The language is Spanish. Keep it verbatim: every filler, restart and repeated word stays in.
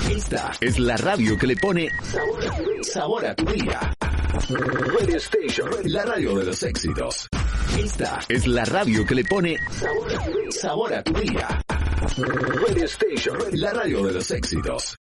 Esta es la radio que le pone sabor, sabor a tu día. Radio Station, la radio de los éxitos. Esta es la radio que le pone sabor, sabor a tu día. Radio Station, la radio de los éxitos.